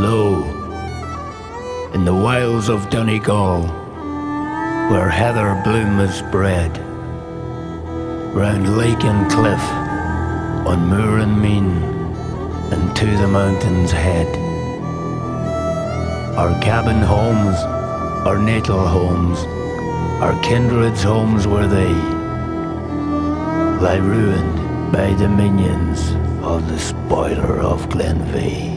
low, in the wilds of Donegal, where heather bloom is bred, round lake and cliff, on moor and mean, and to the mountain's head. Our cabin homes, our natal homes, our kindred's homes were they, lie ruined by the minions of the spoiler of Glenveigh.